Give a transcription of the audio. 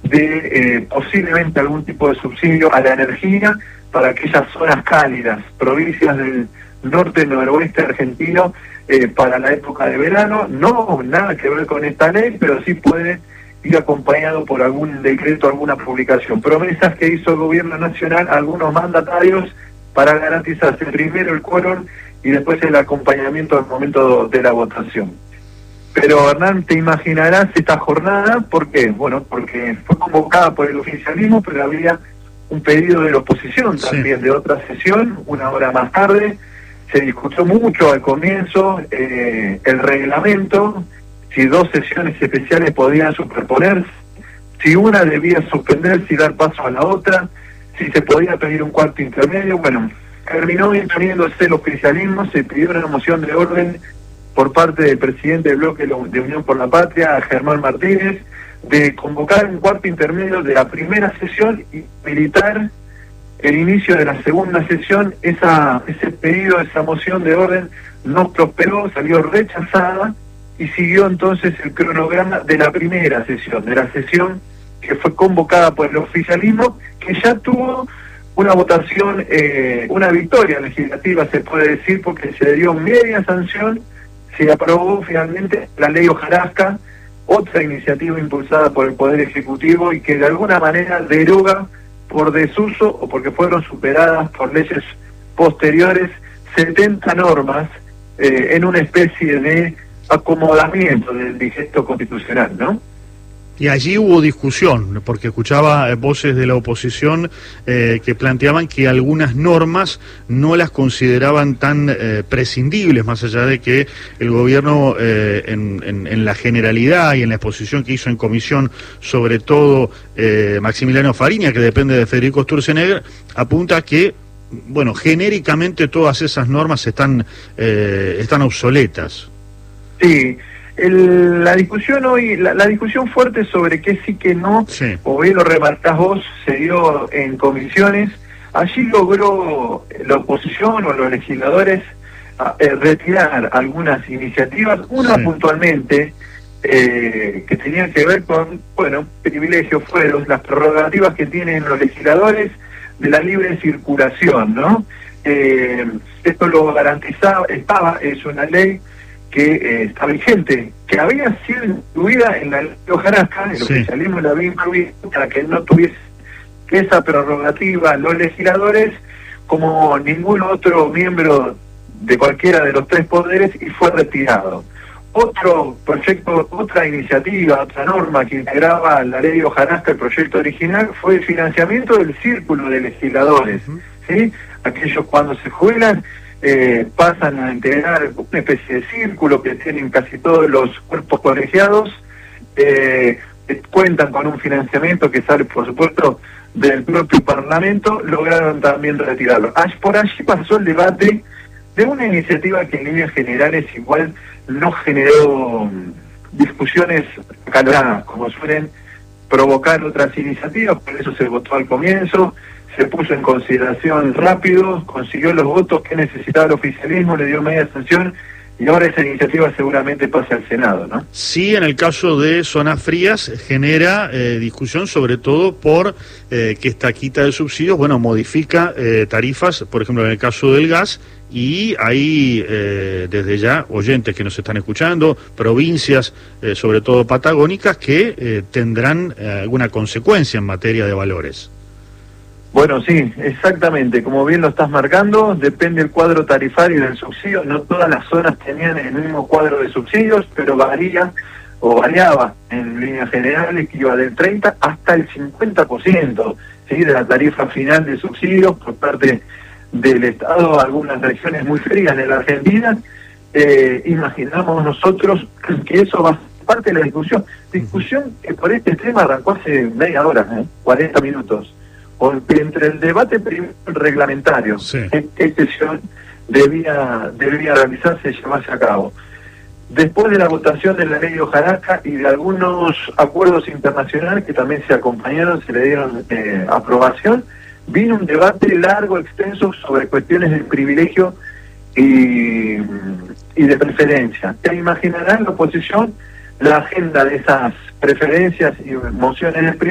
de posiblemente algún tipo de subsidio a la energía para aquellas zonas cálidas, provincias del norte noroeste argentino, para la época de verano. No, nada que ver con esta ley, pero sí puede ir acompañado por algún decreto, alguna publicación. Promesas que hizo el gobierno nacional, algunos mandatarios, para garantizarse primero el quórum y después el acompañamiento al momento de la votación. Pero Hernán, te imaginarás esta jornada, ¿por qué? Bueno, porque fue convocada por el oficialismo, pero había un pedido de la oposición también, de otra sesión, una hora más tarde. Se discutió mucho al comienzo el reglamento, si dos sesiones especiales podían superponerse, si una debía suspenderse y dar paso a la otra, si se podía pedir un cuarto intermedio. Bueno, terminó imponiéndose el oficialismo, se pidió una moción de orden por parte del presidente del bloque de Unión por la Patria, Germán Martínez, de convocar un cuarto intermedio de la primera sesión y militar el inicio de la segunda sesión. Ese pedido, esa moción de orden no prosperó, salió rechazada y siguió entonces el cronograma de la primera sesión, de la sesión que fue convocada por el oficialismo, que ya tuvo una votación, una victoria legislativa, se puede decir, porque se le dio media sanción, se aprobó finalmente la ley Hojarasca, otra iniciativa impulsada por el Poder Ejecutivo y que de alguna manera deroga por desuso o porque fueron superadas por leyes posteriores 70 normas en una especie de acomodamiento del digesto constitucional, ¿no? Y allí hubo discusión, porque escuchaba voces de la oposición que planteaban que algunas normas no las consideraban tan prescindibles, más allá de que el gobierno en la generalidad y en la exposición que hizo en comisión, sobre todo Maximiliano Fariña, que depende de Federico Sturzenegger, apunta que, bueno, genéricamente todas esas normas están obsoletas. Sí. La discusión hoy, la discusión fuerte sobre qué sí, qué no, sí, o bien lo remarcás vos, se dio en comisiones. Allí logró la oposición o los legisladores retirar algunas iniciativas, una sí, puntualmente, que tenían que ver con, bueno, privilegios, fueron las prerrogativas que tienen los legisladores de la libre circulación, ¿no? Esto lo garantizaba, es una ley que está vigente, que había sido incluida en la ley Hojarasca, el oficialismo la había incluido para que no tuviese esa prerrogativa los legisladores como ningún otro miembro de cualquiera de los tres poderes, y fue retirado. Otro proyecto, otra iniciativa, otra norma que integraba la ley Hojarasca, el proyecto original, fue el financiamiento del círculo de legisladores, ¿sí? Aquellos cuando se jubilan pasan a integrar una especie de círculo que tienen casi todos los cuerpos colegiados, cuentan con un financiamiento que sale, por supuesto, del propio Parlamento. Lograron también retirarlo. Por allí pasó el debate de una iniciativa que en líneas generales igual no generó discusiones acaloradas, como suelen provocar otras iniciativas, por eso se votó al comienzo, se puso en consideración rápido, consiguió los votos que necesitaba el oficialismo, le dio media sanción, y ahora esa iniciativa seguramente pase al Senado, ¿no? Sí, en el caso de zonas frías genera discusión, sobre todo por que esta quita de subsidios, bueno, modifica tarifas, por ejemplo, en el caso del gas, y hay desde ya oyentes que nos están escuchando, provincias, sobre todo patagónicas, que tendrán alguna consecuencia en materia de valores. Bueno, sí, exactamente, como bien lo estás marcando, depende el cuadro tarifario del subsidio. No todas las zonas tenían el mismo cuadro de subsidios, pero varía o variaba en líneas generales, que iba del 30 hasta el 50%, ¿sí?, de la tarifa final de subsidios por parte del Estado a algunas regiones muy frías de la Argentina. Imaginamos nosotros que eso va a ser parte de la discusión que por este tema arrancó hace media hora, 40 minutos. Porque entre el debate reglamentario, qué sesión debía realizarse y llevarse a cabo, después de la votación de la ley de Hojarasca y de algunos acuerdos internacionales que también se acompañaron, se le dieron aprobación, vino un debate largo, extenso, sobre cuestiones de privilegio y de preferencia. Te imaginarás la oposición, la agenda de esas preferencias y mociones de privilegio.